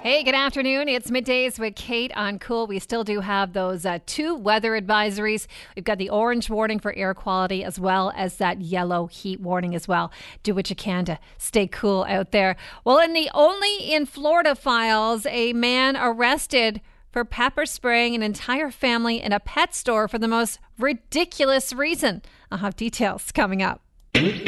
Hey, good afternoon. It's middays with Kate on Cool. We still do have those two weather advisories. We've got the orange warning for air quality as well as that yellow heat warning as well. Do what you can to stay cool out there. Well, in Florida files, a man arrested for pepper spraying an entire family in a pet store for the most ridiculous reason. I'll have details coming up.